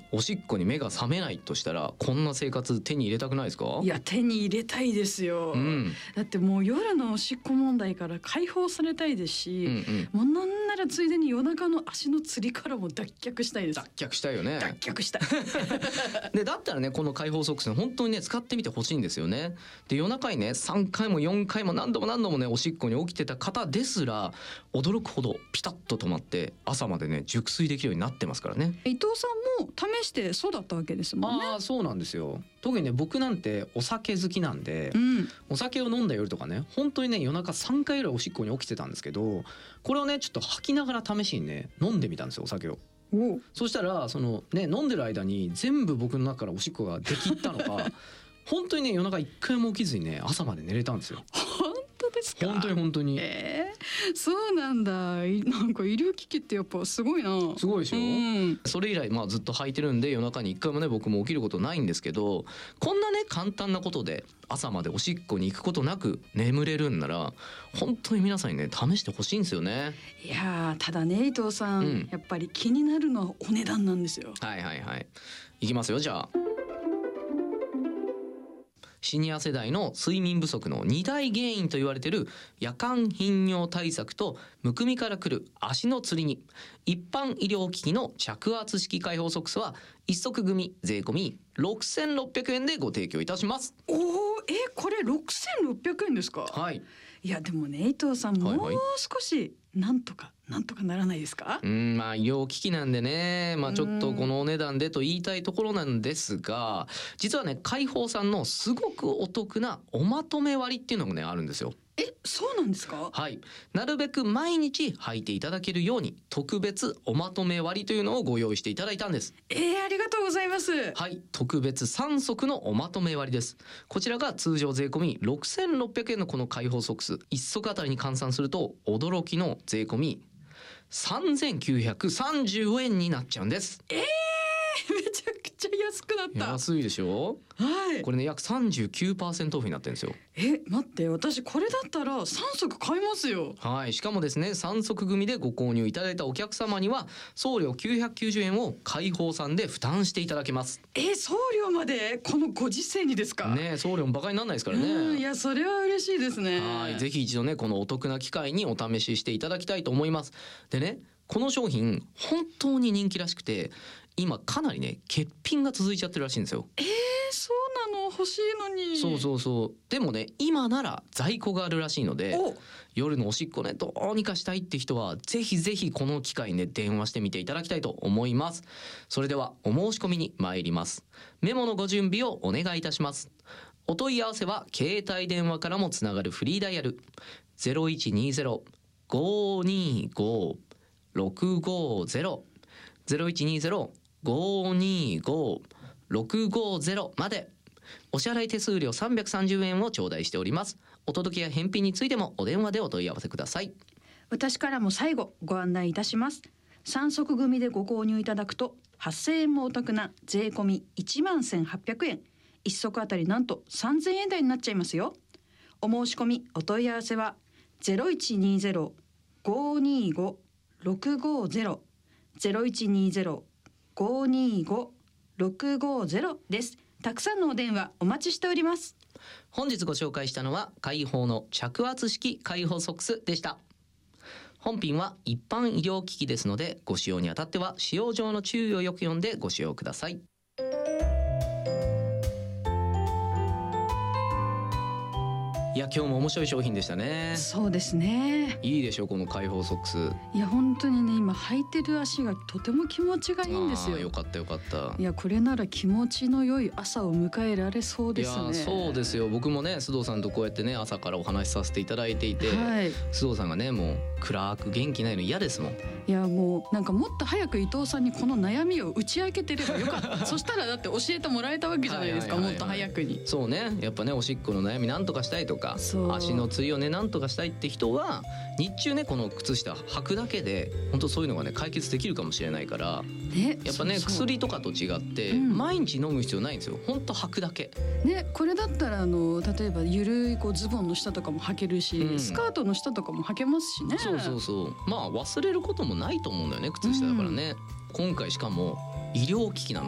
おしっこに目が覚めないとしたらこんな生活手に入れたくないですか？ いや手に入れたいですよ、だってもう夜のおしっこ問題から解放されたいですし、もうなんならついでに夜中の足のつりからも脱却したいです。 脱却したいよね。 脱却したいでだったらねこの解放ソックス本当にね使ってみてほしいんですよね。で夜中にね3回も4回も何度もねおしっこに起きてた方ですら驚くほどピタッと止まって朝までね熟睡できるようになってますからね。 伊藤さんも試してそうだったわけですもんね。 そうなんですよ。特にね僕なんてお酒好きなんで、お酒を飲んだ夜とかね本当にね夜中3回ぐらいおしっこに起きてたんですけど、これをねちょっと吐きながら試しにね飲んでみたんですよお酒を。そしたらそのね飲んでる間に全部僕の中からおしっこができったのか本当にね夜中1回も起きずにね朝まで寝れたんですよ。 本当ですか？ 本当に、 そうなんだ。なんか医療機器ってやっぱすごいな。 すごいでしょ、それ以来ずっと履いてるんで夜中に1回もね僕も起きることないんですけど、こんなね簡単なことで朝までおしっこに行くことなく眠れるんなら本当に皆さんにね試してほしいんですよね。 いやただね伊藤さん、やっぱり気になるのはお値段なんですよ。 いきますよ。じゃあシニア世代の睡眠不足の2大原因と言われている夜間頻尿対策とむくみからくる足のつりに一般医療機器の着圧式解放ソックスは一足組税込み6600円でご提供いたします。 これ6600円ですか？いやでもね伊藤さん、もう少しなんとかならないですか？ 医療機器なんでね、ちょっとこのお値段でと言いたいところなんですが、実はね解放さんのすごくお得なおまとめ割っていうのがねあるんですよ。 そうなんですか？ なるべく毎日履いていただけるように特別おまとめ割というのをご用意していただいたんです。 ありがとうございます。 特別3足のおまとめ割です。こちらが通常税込み6600円のこの解放ソックス1足あたりに換算すると驚きの税込み3930円になっちゃうんです。 めちゃくちゃ安くなった。 安いでしょ。これね約 39% オフになってるんですよ。 待って私これだったら3足買いますよ。 しかもですね3足組でご購入いただいたお客様には送料990円を解放さんで負担していただけます。 送料までこのご時世にですか？ 送料もバカにならないですからね。 いやそれは嬉しいですね。 ぜひ一度ねこのお得な機会にお試ししていただきたいと思います。でねこの商品本当に人気らしくて今かなりね欠品が続いちゃってるらしいんですよ。 そうなの？欲しいのに。 そうでもね今なら在庫があるらしいので夜のおしっこねどうにかしたいって人はぜひこの機会ね電話してみていただきたいと思います。それではお申し込みに参ります。メモのご準備をお願いいたします。お問い合わせは携帯電話からもつながるフリーダイヤル 0120-525-650 0120-525-650まで。お支払い手数料330円を頂戴しております。お届けや返品についてもお電話でお問い合わせください。 私からも最後ご案内いたします。3足組でご購入いただくと8000円もお得な税込み11800円、1足あたりなんと3000円台になっちゃいますよ。お申し込みお問い合わせは 0120-525-650 0120-525-650 です。たくさんのお電話お待ちしております。 本日ご紹介したのは解放の着圧式解放ソックスでした。本品は一般医療機器ですのでご使用にあたっては使用上の注意をよく読んでご使用ください。いや今日も面白い商品でしたね。 そうですね。 いいでしょこの解放ソックス。 いや本当にね今履いてる足がとても気持ちがいいんですよ。 よかった。 いやこれなら気持ちの良い朝を迎えられそうですね。 いやそうですよ。僕もね須藤さんとこうやってね朝からお話しさせていただいていて、須藤さんがねもう暗く元気ないの嫌ですもん。 いやもうなんかもっと早く伊藤さんにこの悩みを打ち明けてればよかったそしたらだって教えてもらえたわけじゃないですか。もっと早くに。 そうねやっぱねおしっこの悩みなんとかしたいとか足のつりをねなんとかしたいって人は日中ねこの靴下履くだけで本当そういうのがね解決できるかもしれないから、やっぱね薬とかと違って、毎日飲む必要ないんですよ。本当履くだけね。これだったら例えばゆるいズボンの下とかも履けるし、スカートの下とかも履けますしね。そう忘れることもないと思うんだよね靴下だからね。今回しかも医療機器なの